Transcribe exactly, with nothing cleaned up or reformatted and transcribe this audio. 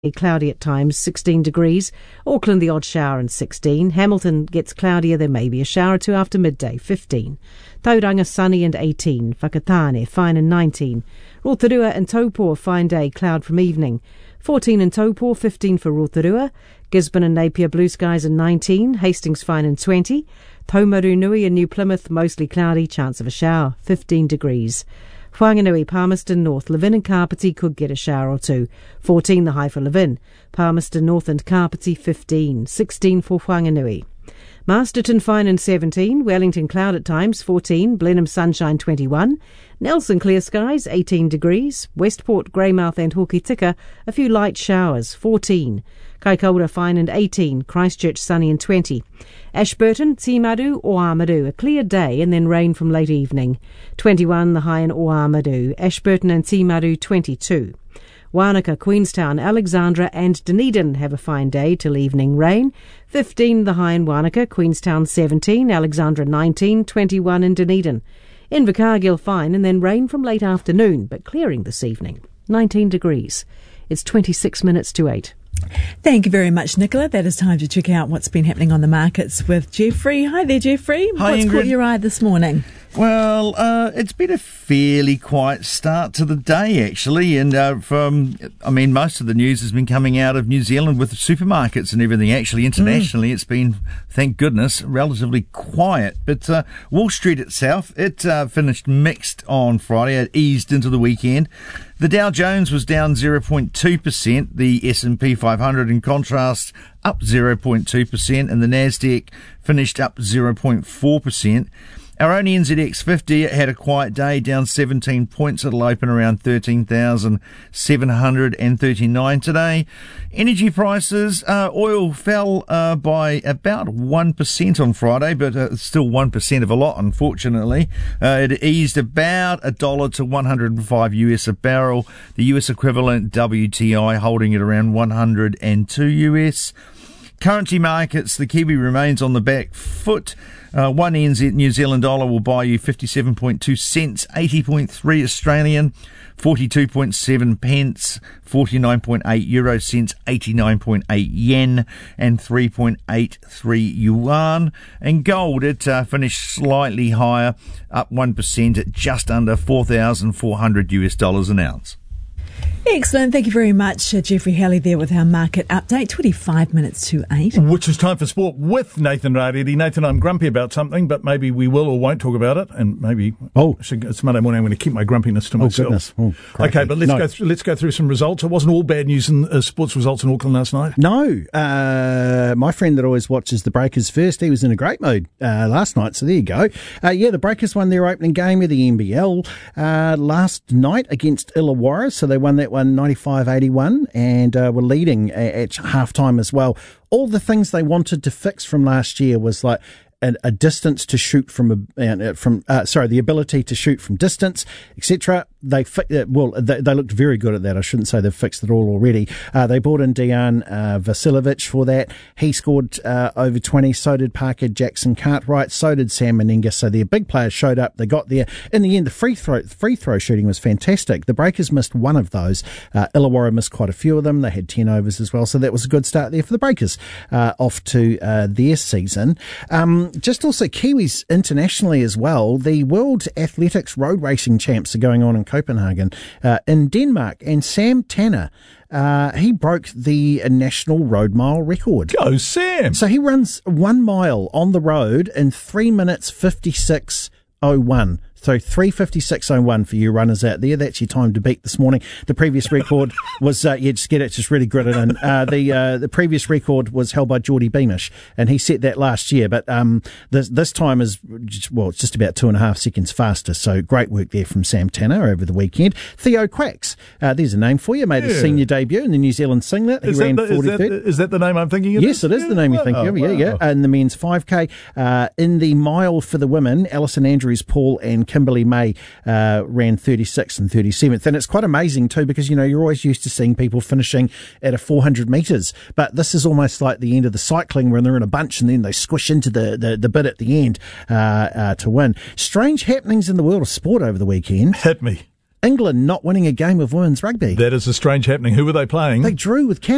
Cloudy at times, sixteen degrees. Auckland, the odd shower and sixteen. Hamilton gets cloudier, there may be a shower or two after midday, fifteen. Tauranga, sunny and eighteen. Whakatane, fine and nineteen. Rotorua and Taupo, fine day, cloud from evening. fourteen in Taupo, fifteen for Rotorua. Gisborne and Napier, blue skies and nineteen. Hastings, fine and twenty. Taumarunui and New Plymouth, mostly cloudy, chance of a shower, fifteen degrees. Whanganui, Palmerston North, Levin and Kapiti could get a shower or two. fourteen the high for Levin. Palmerston North and Kapiti fifteen. sixteen for Whanganui. Masterton fine and seventeen. Wellington cloud at times fourteen. Blenheim sunshine twenty-one. Nelson clear skies eighteen degrees. Westport, Greymouth and Hokitika a few light showers fourteen. Kaikoura fine and eighteen. Christchurch sunny and twenty. Ashburton, Timaru, Oamaru a clear day and then rain from late evening. twenty-one the high in Oamaru. Ashburton and Timaru twenty-two. Wanaka, Queenstown, Alexandra and Dunedin have a fine day till evening rain. fifteen the high in Wanaka, Queenstown seventeen, Alexandra nineteen, twenty-one in Dunedin. Invercargill fine and then rain from late afternoon, but clearing this evening. nineteen degrees. It's twenty-six minutes to eight. Thank you very much, Nicola. That is time to check out what's been happening on the markets with Jeffrey. Hi there, Jeffrey. Hi, What's Ingrid. caught your eye this morning? Well, uh, it's been a fairly quiet start to the day, actually, and uh, from, I mean, most of the news has been coming out of New Zealand with the supermarkets and everything. Actually, internationally, mm. it's been, thank goodness, relatively quiet. But uh, Wall Street itself, it uh, finished mixed on Friday. It eased into the weekend. The Dow Jones was down zero point two percent. The S and P five hundred, in contrast, up zero point two percent, and the Nasdaq finished up zero point four percent. Our own N Z X fifty had a quiet day, down seventeen points. It'll open around thirteen thousand seven hundred thirty-nine today. Energy prices, uh, oil fell uh, by about one percent on Friday, but uh, still one percent of a lot, unfortunately. Uh, it eased about a dollar to one hundred five U S a barrel. The U S equivalent W T I holding it around one hundred two U S. Currency markets, the Kiwi remains on the back foot. Uh, one N Z New Zealand dollar will buy you fifty-seven point two cents, eighty point three Australian, forty-two point seven pence, forty-nine point eight euro cents, eighty-nine point eight yen, and three point eight three yuan. And gold, it uh, finished slightly higher, up one percent at just under four thousand four hundred U S dollars an ounce. Excellent. Thank you very much, uh, Jeffrey Halley there with our market update. twenty-five minutes to eight. Which is time for sport with Nathan Raredi. Nathan, I'm grumpy about something, but maybe we will or won't talk about it. And maybe oh, should, it's Monday morning. I'm going to keep my grumpiness to oh, myself. Goodness. Oh, okay, but let's no. go. Through, let's go through some results. It wasn't all bad news in uh, sports results in Auckland last night. No, uh, my friend that always watches the Breakers first, he was in a great mood uh, last night. So there you go. Uh, yeah, the Breakers won their opening game of the N B L uh, last night against Illawarra. So they won that one ninety-five eighty-one and uh, were leading at, at halftime as well. All the things they wanted to fix from last year was like a, a distance to shoot from a uh, from uh, sorry the ability to shoot from distance, et cetera. They fi- well they, they looked very good at that. I shouldn't say they've fixed it all already. Uh, they brought in Dejan uh, Vasiljevic for that. He scored uh, over twenty. So did Parker Jackson Cartwright. So did Sam Meninga. So their big players showed up. They got there in the end. The free throw free throw shooting was fantastic. The Breakers missed one of those. Uh, Illawarra missed quite a few of them. They had ten overs as well. So that was a good start there for the Breakers uh, off to uh, their season. Um, just also Kiwis internationally as well. The World Athletics Road Racing Champs are going on in Copenhagen uh, in Denmark, and Sam Tanner uh, he broke the national road mile record. Go Sam! So he runs one mile on the road in three minutes fifty-six oh one. So three fifty-six oh one for you runners out there. That's your time to beat this morning. The previous record was, uh, yeah, just get it, just really grit it in. Uh, the, uh, the previous record was held by Geordie Beamish, and he set that last year. But, um, this, this time is, just, well, it's just about two and a half seconds faster. So great work there from Sam Tanner over the weekend. Theo Quacks, uh, there's a name for you, made yeah. his senior debut in the New Zealand singlet. He is ran that the, forty-third. Is that, is that the name I'm thinking of? Yes, it is yeah. the name you're thinking oh, of. Yeah, wow. yeah. And the men's five K, uh, in the mile for the women, Alison Andrews, Paul and Kimberly May, Uh, ran thirty-sixth and thirty-seventh. And it's quite amazing too, because, you know, you're always used to seeing people finishing at a four hundred metres, but this is almost like the end of the cycling when they're in a bunch and then they squish into the, the, the bit at the end uh, uh, to win. Strange happenings in the world of sport over the weekend. Hit me. England not winning a game of women's rugby. That is a strange happening. Who were they playing? They drew with Canada.